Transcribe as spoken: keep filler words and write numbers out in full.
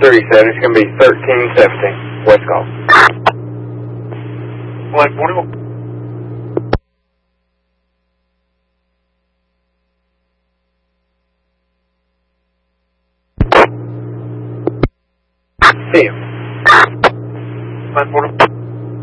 thirty-seven. It's going to be thirteen seventeen. West call. Flight forty-one. See you. Flight forty-one.